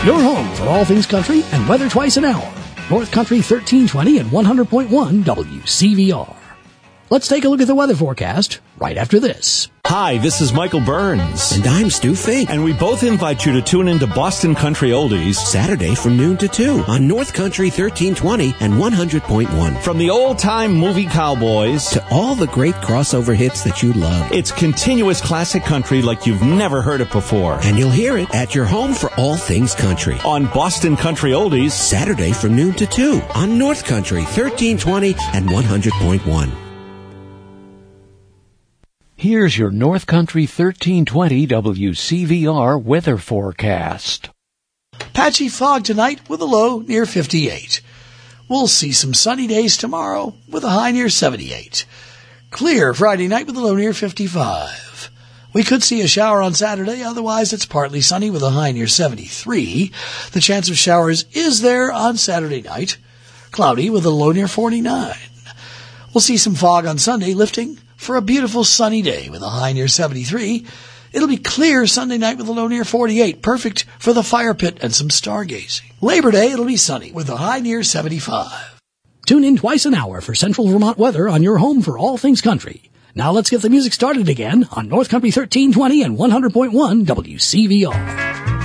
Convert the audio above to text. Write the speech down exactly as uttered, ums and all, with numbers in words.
Your home for all things country and weather twice an hour. North Country thirteen twenty and one hundred point one W C V R. Let's take a look at the weather forecast right after this. Hi, this is Michael Burns. And I'm Stu Fink. And we both invite you to tune into Boston Country Oldies Saturday from noon to two on North Country thirteen twenty and one hundred point one. From the old-time movie cowboys to all the great crossover hits that you love. It's continuous classic country like you've never heard it before. And you'll hear it at your home for all things country. On Boston Country Oldies Saturday from noon to two on North Country thirteen twenty and one hundred point one. Here's your North Country thirteen twenty W C V R weather forecast. Patchy fog tonight with a low near fifty-eight. We'll see some sunny days tomorrow with a high near seventy-eight. Clear Friday night with a low near fifty-five. We could see a shower on Saturday, otherwise it's partly sunny with a high near seventy-three. The chance of showers is there on Saturday night. Cloudy with a low near forty-nine. We'll see some fog on Sunday, lifting for a beautiful sunny day with a high near seventy-three. It'll be clear Sunday night with a low near forty-eight, perfect for the fire pit and some stargazing. Labor Day, it'll be sunny with a high near seventy-five. Tune in twice an hour for Central Vermont weather on your home for all things country. Now let's get the music started again on North Country thirteen twenty and one hundred point one W C V R.